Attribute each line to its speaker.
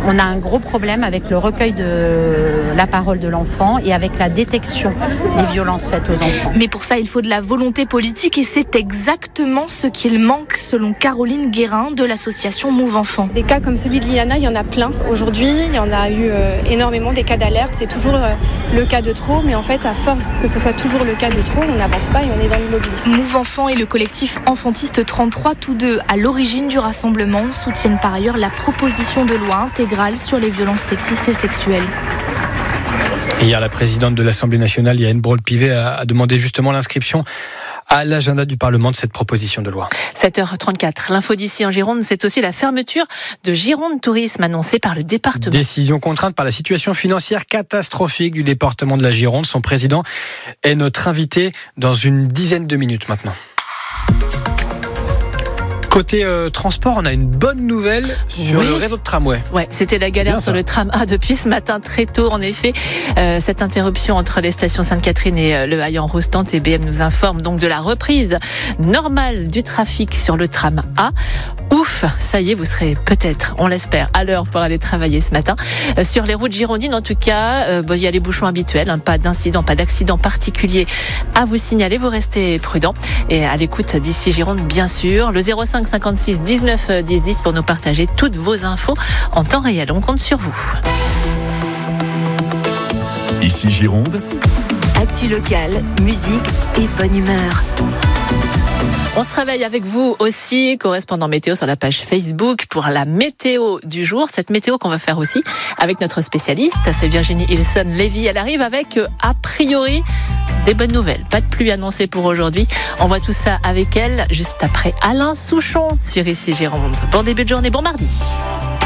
Speaker 1: on a un gros problème avec le recueil de la parole de l'enfant et avec la détection des violences faites aux enfants.
Speaker 2: Mais pour ça, il faut de la volonté politique et c'est exactement ce qu'il manque selon Caroline Guérin de l'association Move Enfant.
Speaker 3: Des cas comme celui de Liana, il y en a plein aujourd'hui, il y en a eu énormément des cas d'alerte, c'est toujours le cas de trop, mais en fait à force que ce soit toujours le cas de trop, on n'avance pas et on est dans l'immobilisme.
Speaker 2: Move Enfant et le collectif Enfantiste 33, tous deux à l'origine du rassemblement, soutiennent par ailleurs la proposition de loi intégrale sur les violences sexistes et sexuelles.
Speaker 4: Hier, la présidente de l'Assemblée nationale, Yael Braun-Pivet, a demandé justement l'inscription à l'agenda du Parlement de cette proposition de loi.
Speaker 5: 7h34. L'info d'ici en Gironde, c'est aussi la fermeture de Gironde Tourisme annoncée par le département.
Speaker 4: Décision contrainte par la situation financière catastrophique du département de la Gironde. Son président est notre invité dans une dizaine de minutes maintenant. Côté transport, on a une bonne nouvelle sur le réseau de tramway.
Speaker 5: Ouais, c'était la galère sur le tram A depuis ce matin très tôt. En effet, cette interruption entre les stations Sainte-Catherine et le Hayan-Rostand, TBM nous informe donc de la reprise normale du trafic sur le tram A. Ouf, ça y est, vous serez peut-être, on l'espère, à l'heure pour aller travailler ce matin. Sur les routes girondines, en tout cas, il y a les bouchons habituels, pas d'incident, pas d'accident particulier à vous signaler. Vous restez prudents et à l'écoute d'ici Gironde, bien sûr. Le 05 56 19 10 10 pour nous partager toutes vos infos en temps réel. On compte sur vous.
Speaker 6: Ici Gironde.
Speaker 7: Actu locale, musique et bonne humeur.
Speaker 5: On se réveille avec vous aussi, correspondant météo sur la page Facebook pour la météo du jour. Cette météo qu'on va faire aussi avec notre spécialiste, c'est Virginie Ilson-Lévy. Elle arrive avec, a priori, des bonnes nouvelles. Pas de pluie annoncée pour aujourd'hui. On voit tout ça avec elle juste après Alain Souchon sur Ici Gironde. Bon début de journée, bon mardi.